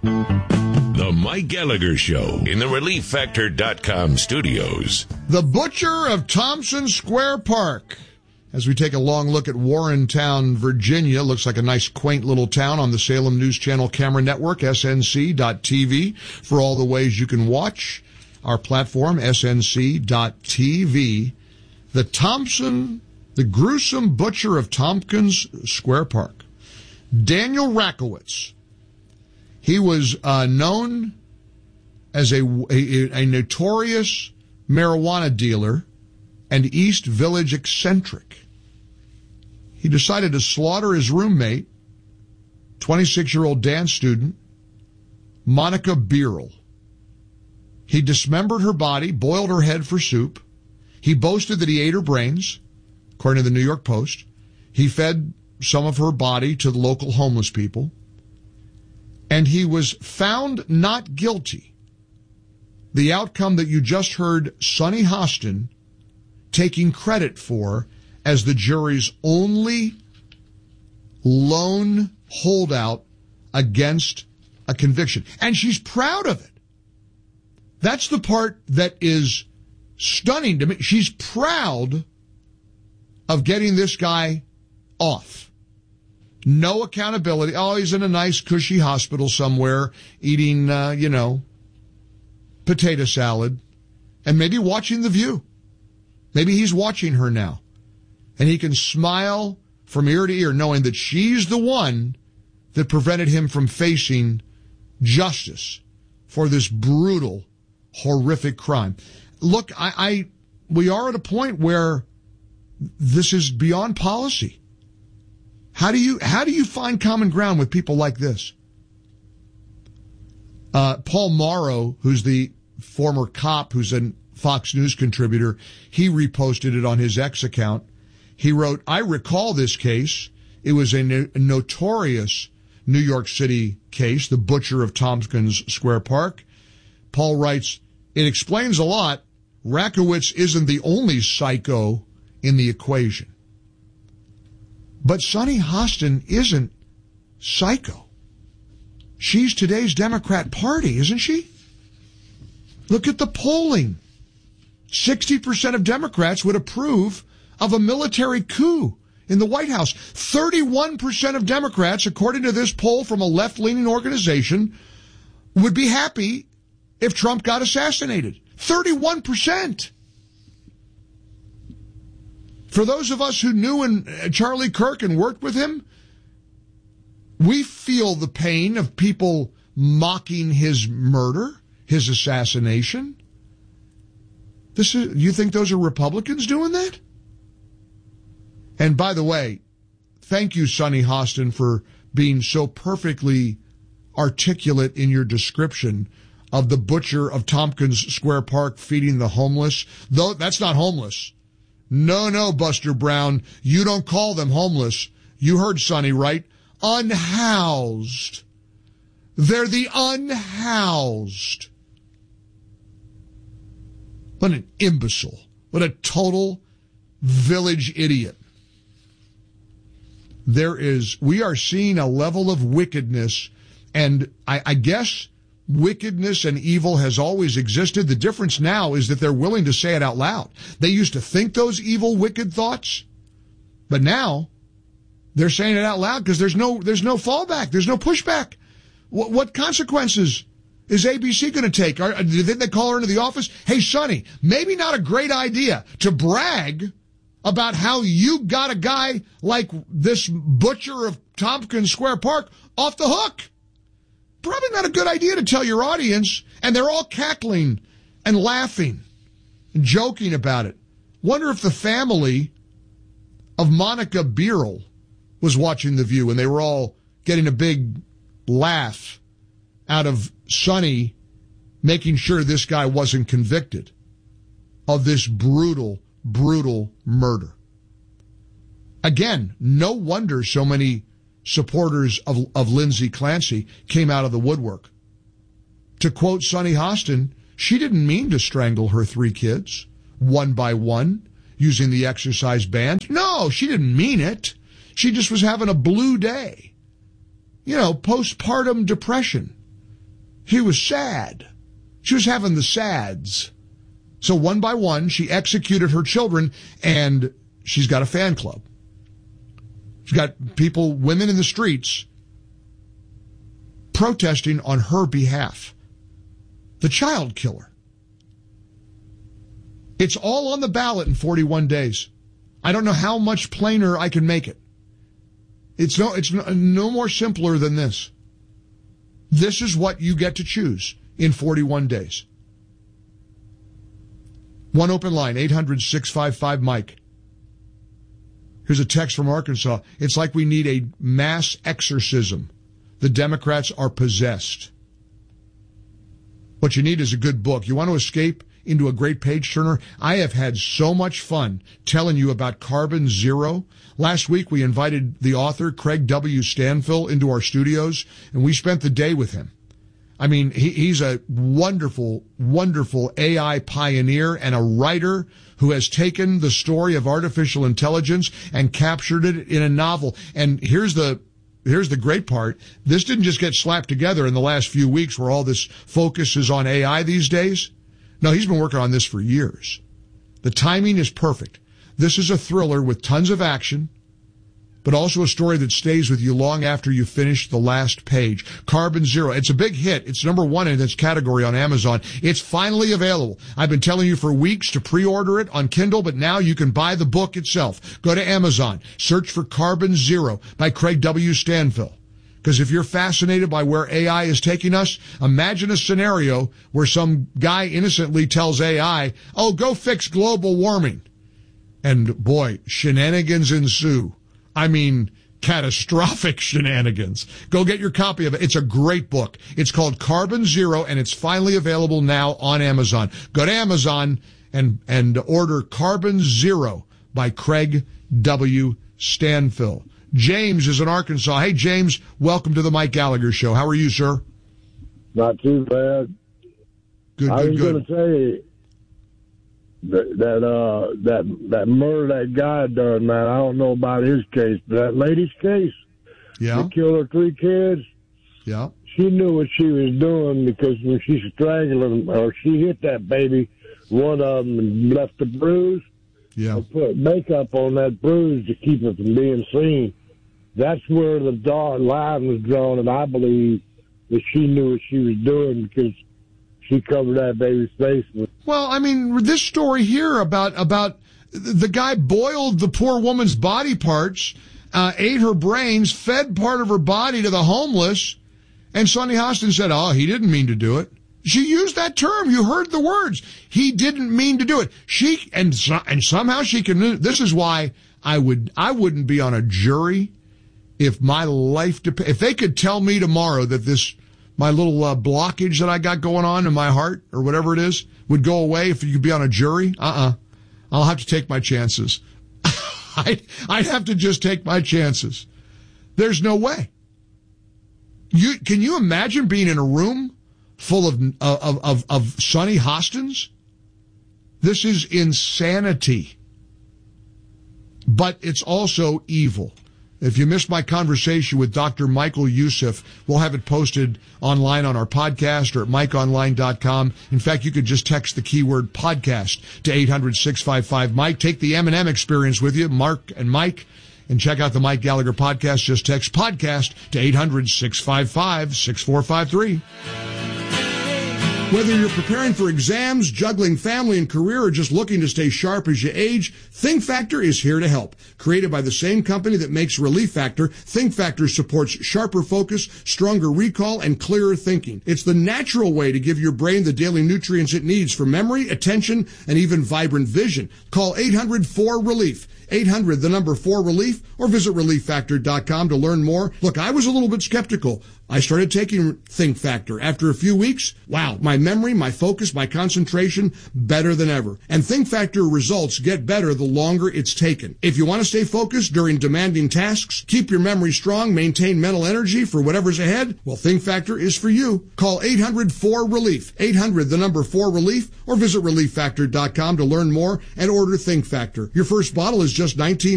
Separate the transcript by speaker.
Speaker 1: The Mike Gallagher Show in the ReliefFactor.com studios.
Speaker 2: The Butcher of Thompson Square Park. As we take a long look at Warrentown, Virginia, looks like a nice, quaint little town on the Salem News Channel camera network, snc.tv, for all the ways you can watch our platform, snc.tv. The gruesome butcher of Tompkins Square Park. Daniel Rakowitz. He was known as a notorious marijuana dealer and East Village eccentric. He decided to slaughter his roommate, 26-year-old dance student, Monica Beerle. He dismembered her body, boiled her head for soup. He boasted that he ate her brains, according to the New York Post. He fed some of her body to the local homeless people. And he was found not guilty. The outcome that you just heard Sonny Hostin taking credit for as the jury's only lone holdout against a conviction. And she's proud of it. That's the part that is stunning to me. She's proud of getting this guy off. No accountability. Oh, he's in a nice, cushy hospital somewhere eating, potato salad and maybe watching The View. Maybe he's watching her now. And he can smile from ear to ear knowing that she's the one that prevented him from facing justice for this brutal, horrific crime. Look, we are at a point where this is beyond policy. How do you find common ground with people like this? Paul Morrow, who's the former cop who's a Fox News contributor, he reposted it on his X account. He wrote, I recall this case. It was a notorious New York City case, the butcher of Tompkins Square Park. Paul writes, it explains a lot. Rakowitz isn't the only psycho in the equation. But Sonny Hostin isn't psycho. She's today's Democrat Party, isn't she? Look at the polling. 60% of Democrats would approve of a military coup in the White House. 31% of Democrats, according to this poll from a left-leaning organization, would be happy if Trump got assassinated. 31%. For those of us who knew Charlie Kirk and worked with him, we feel the pain of people mocking his murder, his assassination. You think those are Republicans doing that? And by the way, thank you, Sonny Hostin, for being so perfectly articulate in your description of the butcher of Tompkins Square Park feeding the homeless. Though that's not homeless. No, Buster Brown, you don't call them homeless. You heard Sonny, right? Unhoused. They're the unhoused. What an imbecile. What a total village idiot. We are seeing a level of wickedness, and I guess wickedness and evil has always existed. The difference now is that they're willing to say it out loud. They used to think those evil, wicked thoughts, but now they're saying it out loud because there's no fallback. There's no pushback. What consequences is ABC going to take? Did they call her into the office? Hey, Sonny, maybe not a great idea to brag about how you got a guy like this butcher of Tompkins Square Park off the hook. Probably not a good idea to tell your audience, and they're all cackling and laughing and joking about it. Wonder if the family of Monica Beerle was watching The View and they were all getting a big laugh out of Sonny making sure this guy wasn't convicted of this brutal murder. Again, no wonder so many supporters of Lindsay Clancy came out of the woodwork. To quote Sonny Hostin, she didn't mean to strangle her 3 kids, one by one, using the exercise band. No, she didn't mean it. She just was having a blue day. Postpartum depression. She was sad. She was having the sads. So one by one, she executed her children, and she's got a fan club. She's got people, women in the streets, protesting on her behalf. The child killer. It's all on the ballot in 41 days. I don't know how much plainer I can make it. It's no more simpler than this. This is what you get to choose in 41 days. One open line, 800-655-MIKE. Here's a text from Arkansas. It's like we need a mass exorcism. The Democrats are possessed. What you need is a good book. You want to escape into a great page turner? I have had so much fun telling you about Carbon Zero. Last week we invited the author, Craig W. Stanfill, into our studios, and we spent the day with him. I mean, he's a wonderful, wonderful AI pioneer and a writer who has taken the story of artificial intelligence and captured it in a novel. And here's the great part. This didn't just get slapped together in the last few weeks where all this focus is on AI these days. No, he's been working on this for years. The timing is perfect. This is a thriller with tons of action, but also a story that stays with you long after you finish the last page. Carbon Zero. It's a big hit. It's number one in its category on Amazon. It's finally available. I've been telling you for weeks to pre-order it on Kindle, but now you can buy the book itself. Go to Amazon. Search for Carbon Zero by Craig W. Stanfill. Because if you're fascinated by where AI is taking us, imagine a scenario where some guy innocently tells AI, oh, go fix global warming. And boy, shenanigans ensue. I mean, catastrophic shenanigans. Go get your copy of it. It's a great book. It's called Carbon Zero, and it's finally available now on Amazon. Go to Amazon and order Carbon Zero by Craig W. Stanfill. James is in Arkansas. Hey, James, welcome to the Mike Gallagher Show. How are you, sir?
Speaker 3: Not too bad.
Speaker 2: Good.
Speaker 3: I was going to say that murder that guy done, man. I don't know about his case, but that lady's case.
Speaker 2: Yeah.
Speaker 3: They killed her 3 kids.
Speaker 2: Yeah.
Speaker 3: She knew what she was doing because when she strangled him, or she hit that baby, one of them and left a bruise.
Speaker 2: Yeah.
Speaker 3: They put makeup on that bruise to keep it from being seen. That's where the dark line was drawn, and I believe that she knew what she was doing because she covered that baby's face with.
Speaker 2: Well, I mean, this story here about the guy boiled the poor woman's body parts, ate her brains, fed part of her body to the homeless, and Sonny Hostin said, oh, he didn't mean to do it. She used that term. You heard the words. He didn't mean to do it. And somehow she can. This is why I wouldn't be on a jury if my life if they could tell me tomorrow that my little blockage that I got going on in my heart or whatever it is would go away if you could be on a jury. I'll have to take my chances. I'd have to just take my chances. There's no way. Can you imagine being in a room full of Sonny Hostins? This is insanity. But it's also evil. If you missed my conversation with Dr. Michael Youssef, we'll have it posted online on our podcast or at MikeOnline.com. In fact, you could just text the keyword podcast to 800-655-MIKE. Take the M&M experience with you, Mark and Mike, and check out the Mike Gallagher podcast. Just text podcast to 800-655-6453. Whether you're preparing for exams, juggling family and career, or just looking to stay sharp as you age, Think Factor is here to help. Created by the same company that makes Relief Factor, Think Factor supports sharper focus, stronger recall, and clearer thinking. It's the natural way to give your brain the daily nutrients it needs for memory, attention, and even vibrant vision. Call 800-4RELIEF. 800-4RELIEF, or visit ReliefFactor.com to learn more. Look, I was a little bit skeptical. I started taking Think Factor. After a few weeks, wow, my memory, my focus, my concentration, better than ever. And Think Factor results get better the longer it's taken. If you want to stay focused during demanding tasks, keep your memory strong, maintain mental energy for whatever's ahead, well, Think Factor is for you. Call 800-4RELIEF. 800-4RELIEF, or visit ReliefFactor.com to learn more and order Think Factor. Your first bottle is just $19.